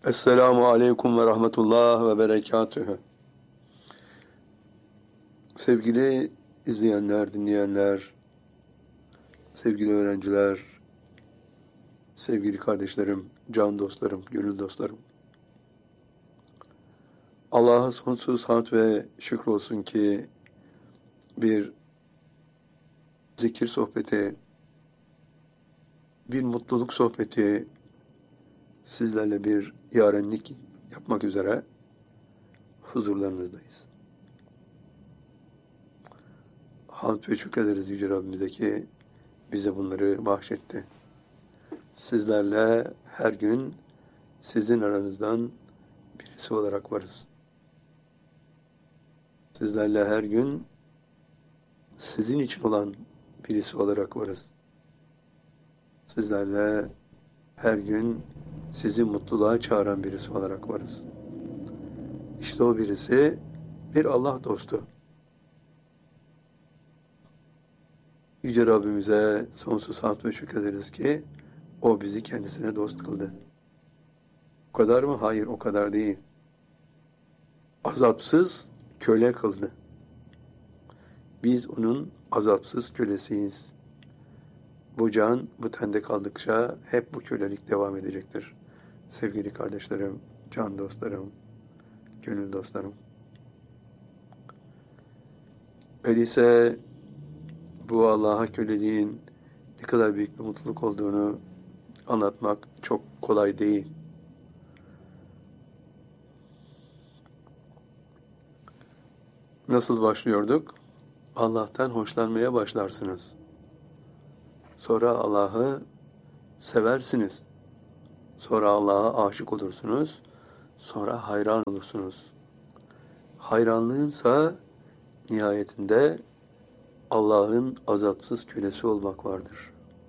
Esselamu aleyküm ve rahmetullah ve berekatühü. Sevgili izleyenler, dinleyenler, sevgili öğrenciler, sevgili kardeşlerim, can dostlarım, gönül dostlarım. Allah'a sonsuz hamd ve şükür olsun ki bir zikir sohbeti, bir mutluluk sohbeti, sizlerle bir yarenlik yapmak üzere huzurlarınızdayız. Hamd ve şükrederiz Yüce Rabbimize ki bize bunları bahşetti. Sizlerle her gün sizin aranızdan birisi olarak varız. Sizlerle her gün sizin için olan birisi olarak varız. Sizlerle her gün sizi mutluluğa çağıran birisi olarak varız. İşte o birisi bir Allah dostu. Yüce Rabbimize sonsuz hamd ve şükrederiz ki o bizi kendisine dost kıldı. O kadar mı? Hayır, o kadar değil. Azatsız köle kıldı. Biz onun azatsız kölesiyiz. Bu can bu tende kaldıkça hep bu kölelik devam edecektir. Sevgili kardeşlerim, can dostlarım, gönül dostlarım. Öyleyse bu Allah'a köleliğin ne kadar büyük bir mutluluk olduğunu anlatmak çok kolay değil. Nasıl başlıyorduk? Allah'tan hoşlanmaya başlarsınız. Sonra Allah'ı seversiniz. Sonra Allah'a aşık olursunuz. Sonra hayran olursunuz. Hayranlığınsa nihayetinde Allah'ın azatsız kölesi olmak vardır.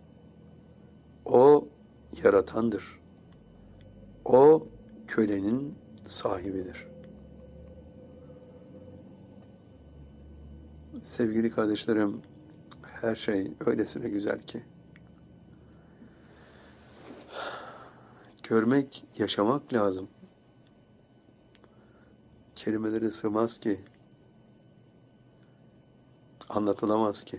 O yaratandır. O kölenin sahibidir. Sevgili kardeşlerim, her şey öylesine güzel ki. Görmek, yaşamak lazım. Kelimeleri sığmaz ki. Anlatılamaz ki.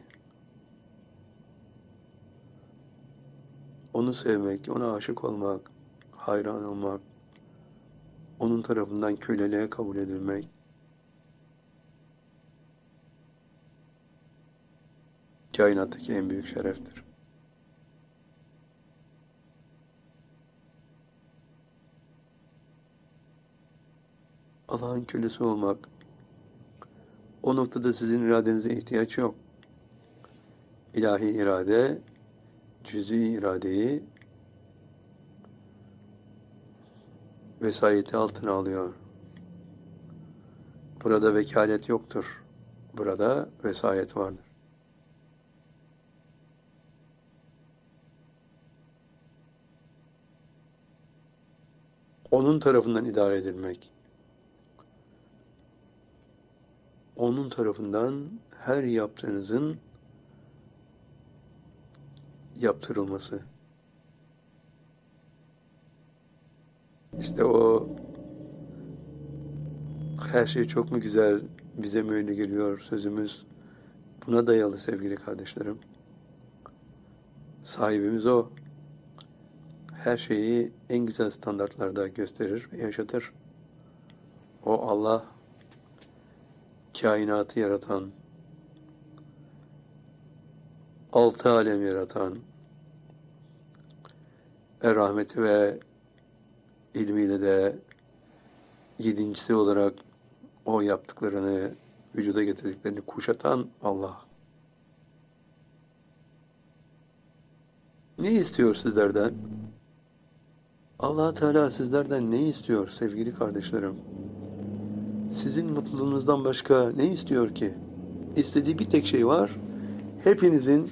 Onu sevmek, ona aşık olmak, hayran olmak, onun tarafından köleliğe kabul edilmek, kainattaki en büyük şereftir. Allah'ın kölesi olmak, o noktada sizin iradenize ihtiyaç yok. İlahi irade, cüz'i iradeyi vesayeti altına alıyor. Burada vekalet yoktur. Burada vesayet vardır. Onun tarafından idare edilmek. Onun tarafından her yaptığınızın yaptırılması. İşte o her şey çok mu güzel, bize mi öyle geliyor sözümüz buna dayalı sevgili kardeşlerim. Sahibimiz o. Her şeyi en güzel standartlarda gösterir ve yaşatır. O Allah, kainatı yaratan, altı alem yaratan, rahmeti ve ilmiyle de yedincisi olarak o yaptıklarını, vücuda getirdiklerini kuşatan Allah. Ne istiyor sizlerden? Allah Teala sizlerden ne istiyor sevgili kardeşlerim? Sizin mutluluğunuzdan başka ne istiyor ki? İstediği bir tek şey var. Hepinizin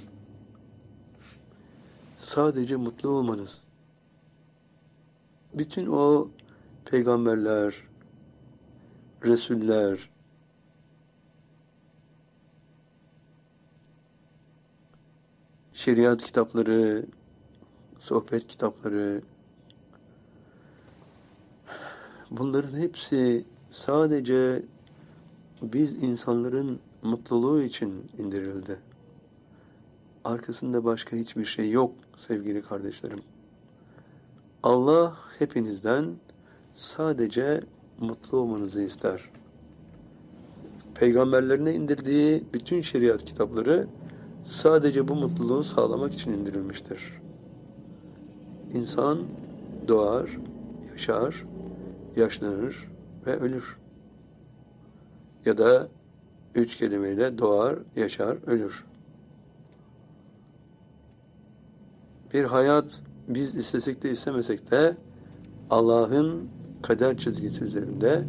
sadece mutlu olmanız. Bütün o peygamberler, resuller, şeriat kitapları, sohbet kitapları, Bunların hepsi sadece biz insanların mutluluğu için indirildi. Arkasında başka hiçbir şey yok sevgili kardeşlerim. Allah hepinizden sadece mutlu olmanızı ister. Peygamberlerine indirdiği bütün şeriat kitapları sadece bu mutluluğu sağlamak için indirilmiştir. İnsan doğar, yaşar, yaşlanır ve ölür. Ya da 3 kelimeyle doğar, yaşar, ölür. Bir hayat biz istesek de istemesek de Allah'ın kader çizgisi üzerinde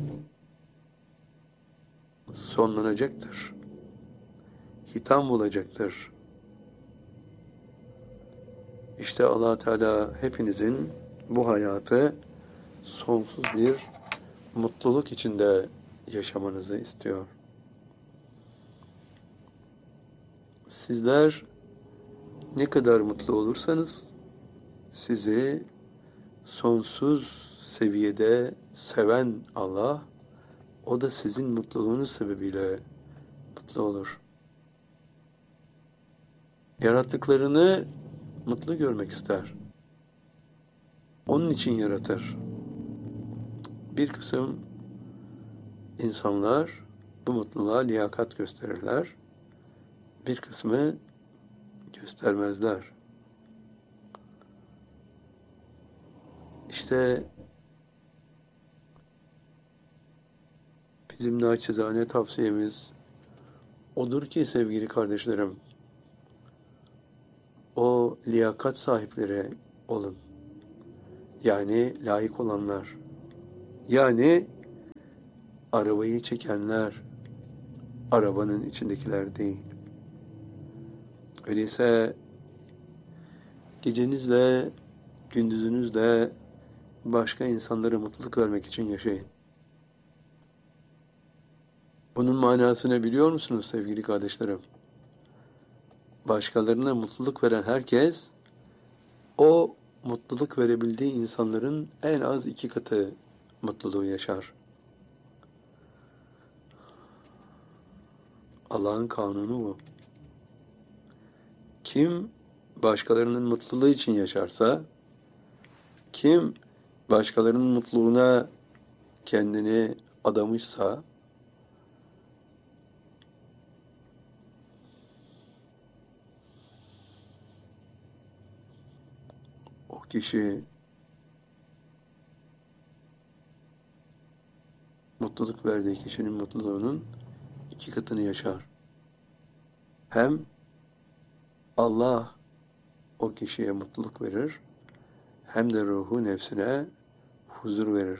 sonlanacaktır. Hitam bulacaktır. İşte Allah Teala hepinizin bu hayatı sonsuz bir mutluluk içinde yaşamanızı istiyor. Sizler ne kadar mutlu olursanız sizi sonsuz seviyede seven Allah, o da sizin mutluluğunuz sebebiyle mutlu olur. Yarattıklarını mutlu görmek ister. Onun için yaratır. Bir kısım insanlar bu mutluluğa liyakat gösterirler. Bir kısmı göstermezler. İşte bizim naçizane tavsiyemiz odur ki sevgili kardeşlerim, o liyakat sahipleri olun. Yani layık olanlar. Yani arabayı çekenler, arabanın içindekiler değil. Öyleyse gecenizle, gündüzünüzle başka insanlara mutluluk vermek için yaşayın. Bunun manasını biliyor musunuz sevgili kardeşlerim? Başkalarına mutluluk veren herkes, o mutluluk verebildiği insanların en az 2 katı mutluluğu yaşar. Allah'ın kanunu bu. Kim başkalarının mutluluğu için yaşarsa, kim başkalarının mutluluğuna kendini adamışsa, o kişi mutluluk verdiği kişinin mutluluğunun 2 katını yaşar. Hem Allah o kişiye mutluluk verir, hem de ruhu nefsine huzur verir.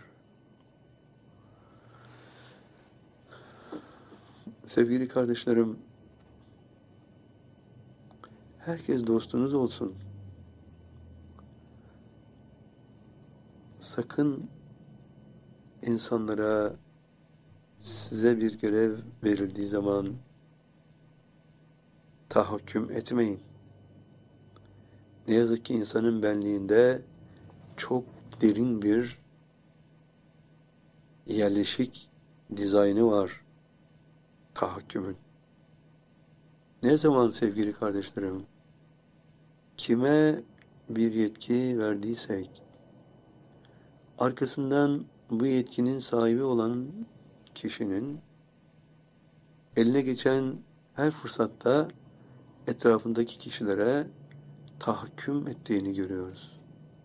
Sevgili kardeşlerim, herkes dostunuz olsun. Sakın insanlara size bir görev verildiği zaman tahakküm etmeyin. Ne yazık ki insanın benliğinde çok derin bir yerleşik dizaynı var tahakkümün. Ne zaman sevgili kardeşlerim, kime bir yetki verdiysek, arkasından bu yetkinin sahibi olan kişinin eline geçen her fırsatta etrafındaki kişilere tahakküm ettiğini görüyoruz.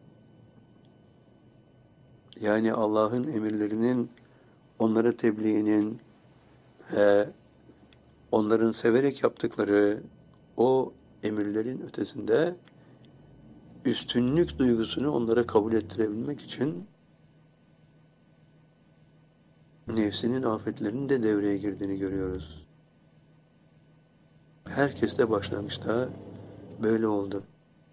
Yani Allah'ın emirlerinin onlara tebliğinin ve onların severek yaptıkları o emirlerin ötesinde üstünlük duygusunu onlara kabul ettirebilmek için nefsinin afetlerinin de devreye girdiğini görüyoruz. Herkes de başlangıçta böyle oldu.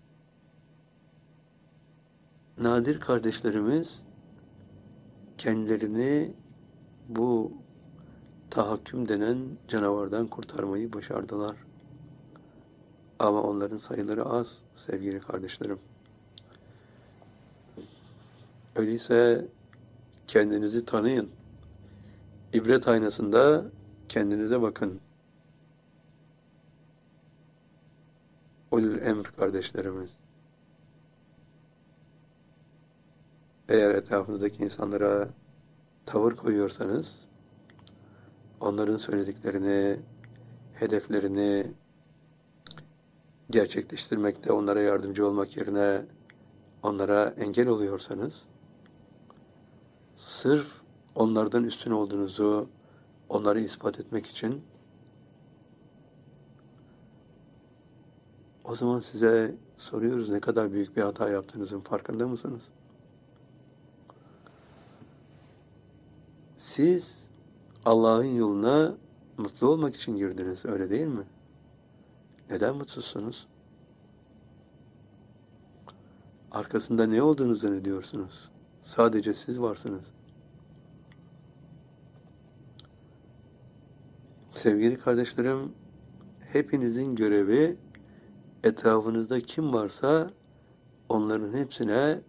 Nadir kardeşlerimiz kendilerini bu tahakküm denen canavardan kurtarmayı başardılar. Ama onların sayıları az sevgili kardeşlerim. Öyleyse Kendinizi tanıyın. İbret aynasında kendinize bakın. Ulul emr kardeşlerimiz. Eğer etrafınızdaki insanlara tavır koyuyorsanız, onların söylediklerini, hedeflerini gerçekleştirmekte onlara yardımcı olmak yerine onlara engel oluyorsanız, sırf onlardan üstün olduğunuzu onlara ispat etmek için, o zaman size soruyoruz, ne kadar büyük bir hata yaptığınızın farkında mısınız? Siz Allah'ın yoluna mutlu olmak için girdiniz, öyle değil mi? Neden mutsuzsunuz? Arkasında ne olduğunu zannediyorsunuz? Sadece siz varsınız. Sevgili kardeşlerim, hepinizin görevi etrafınızda kim varsa onların hepsine,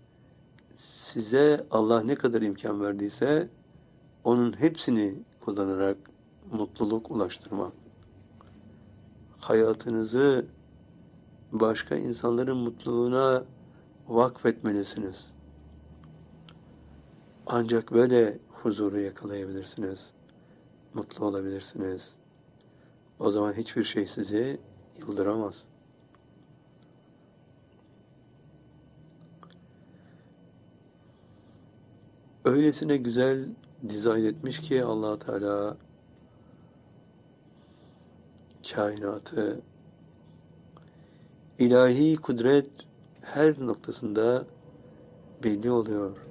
size Allah ne kadar imkan verdiyse onun hepsini kullanarak mutluluk ulaştırmak. Hayatınızı başka insanların mutluluğuna vakfetmelisiniz. Ancak böyle huzuru yakalayabilirsiniz. Mutlu olabilirsiniz. O zaman hiçbir şey sizi yıldıramaz. Öylesine güzel dizayn etmiş ki Allah Teala kainatı, ilahi kudret her noktasında belli oluyor.